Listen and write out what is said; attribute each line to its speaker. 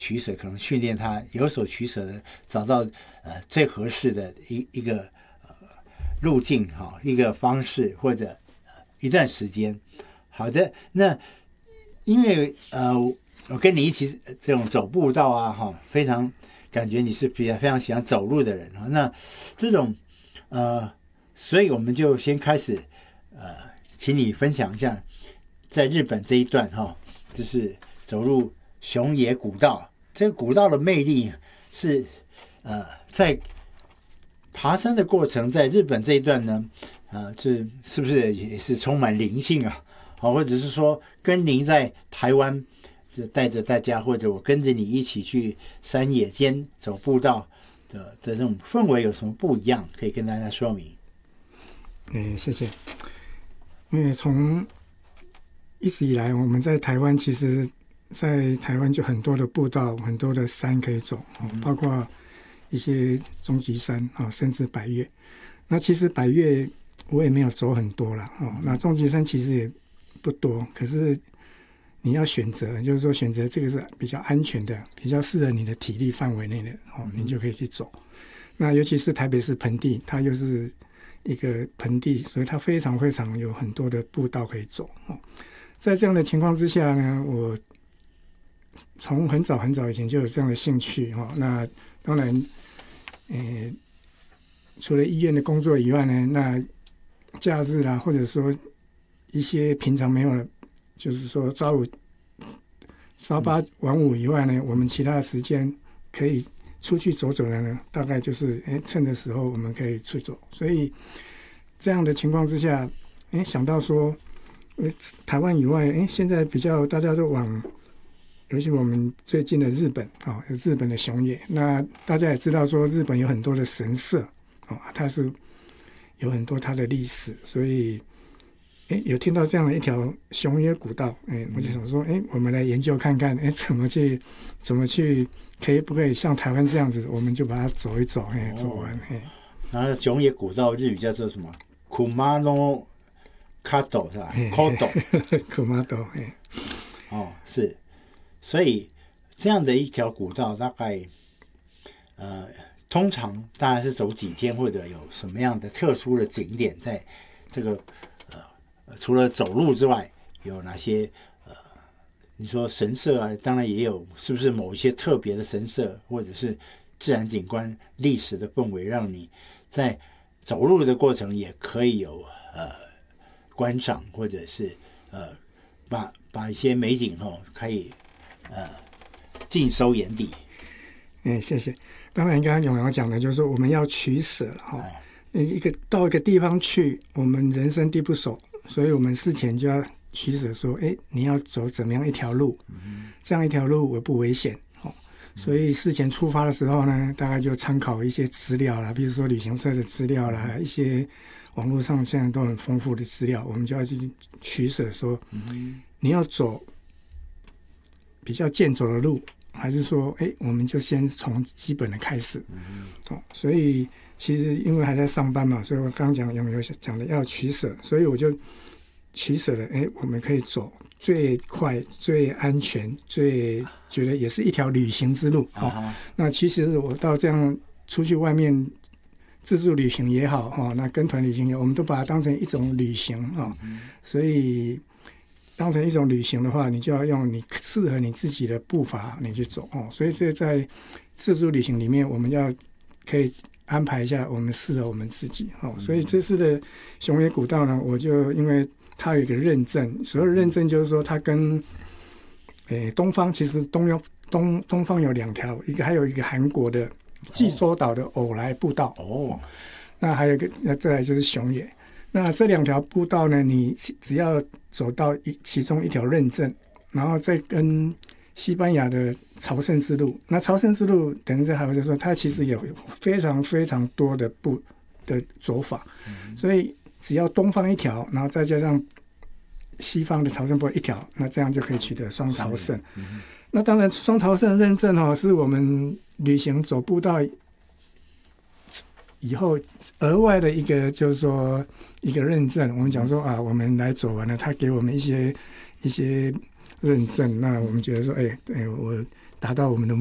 Speaker 1: 取舍，可能训练他有所取舍的，找到最合适的一个路径哈，一个方式或者一段时间。好的，那因为我跟你一起这种走步道啊哈，非常感觉你是非常喜欢走路的人哈。那这种所以我们就先开始请你分享一下在日本这一段哈，就是走入熊野古道。这个古道的魅力是在爬山的过程，在日本这一段呢，是不是也是充满灵性啊？或者是说跟您在台湾带着大家，或者我跟着你一起去山野间走步道的这种氛围有什么不一样？可以跟大家说明。
Speaker 2: 谢谢。因为从一直以来，我们在台湾，其实在台湾就很多的步道，很多的山可以走，包括一些终极山甚至百岳。那其实百岳我也没有走很多了那终极山其实也不多，可是你要选择，就是说选择这个是比较安全的，比较适合你的体力范围内的你就可以去走。那尤其是台北市盆地，它又是一个盆地，所以它非常非常有很多的步道可以走在这样的情况之下呢，我从很早很早以前就有这样的兴趣那当然除了医院的工作以外呢，那假日啦，或者说一些平常没有，就是说朝8晚5以外呢，我们其他的时间可以出去走走的呢，大概就是趁的时候我们可以去走。所以这样的情况之下想到说台湾以外现在比较大家都往，尤其我们最近的日本有日本的熊野。那大家也知道说日本有很多的神社它是有很多它的历史，所以有听到这样的一条熊野古道我就想说我们来研究看看怎么去不可以像台湾这样子，我们就把它走一走走完
Speaker 1: 然后熊野古道日语叫做什么？Kumano Kato 是吧？Koto
Speaker 2: Kumano
Speaker 1: 是，所以这样的一条古道大概通常大概是走几天，或者有什么样的特殊的景点在这个除了走路之外，有哪些你说神社啊，当然也有，是不是某一些特别的神社，或者是自然景观、历史的氛围，让你在走路的过程也可以有观赏，或者是把一些美景可以尽收眼底。
Speaker 2: 谢谢。当然刚刚永尧讲的就是说我们要取舍了到一个地方去，我们人生地不熟，所以我们事前就要取舍说你要走怎么样一条路这样一条路危不危险所以事前出发的时候呢，大概就参考一些资料啦，比如说旅行社的资料啦，一些网络上现在都很丰富的资料，我们就要去取舍说你要走比较健走的路，还是说我们就先从基本的开始所以其实因为还在上班嘛，所以我刚讲有没有讲的要取舍，所以我就取舍了我们可以走最快最安全最觉得也是一条旅行之路那其实我到这样出去外面自助旅行也好那跟团旅行也好，我们都把它当成一种旅行所以当成一种旅行的话，你就要用你适合你自己的步伐你去走所以这在自助旅行里面，我们要可以安排一下我们适合我们自己所以这次的熊野古道呢，我就因为它有一个认证，所谓的认证就是说它跟东方，其实东方有2条，还有一个韩国的济州岛的偶来步道那还有一个再来就是熊野。那这2条步道呢，你只要走到其中一条认证，然后再跟西班牙的朝圣之路，那朝圣之路等于还有就是说它其实有非常非常多的走法所以只要东方一条，然后再加上西方的朝圣步一条，那这样就可以取得双朝圣那当然双朝圣认证是我们旅行走步道以后额外的一个就是说一个认证，我们讲说我们来走完了，他给我们一些认证，那我们觉得说我达到我们的